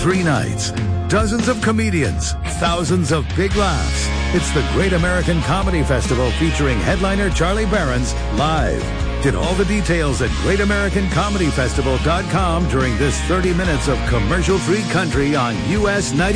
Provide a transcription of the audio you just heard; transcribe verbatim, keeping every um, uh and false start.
Three nights, dozens of comedians, thousands of big laughs. It's the Great American Comedy Festival featuring headliner Charlie Berens live. Get all the details at great american comedy festival dot com during this thirty minutes of commercial-free country on U S ninety.